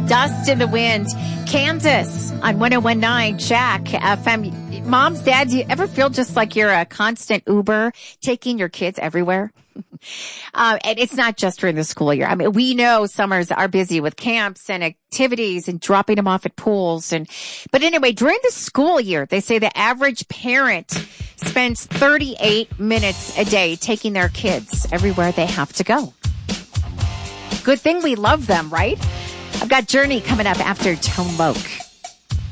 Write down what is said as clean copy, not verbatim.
Dust in the Wind. Kansas on 101.9 Jack FM. Moms, dads, you ever feel just like you're a constant Uber taking your kids everywhere? And it's not just during the school year. I mean, we know summers are busy with camps and activities and dropping them off at pools. But anyway, during the school year, they say the average parent spends 38 minutes a day taking their kids everywhere they have to go. Good thing we love them, right? I've got Journey coming up after Tone Loc.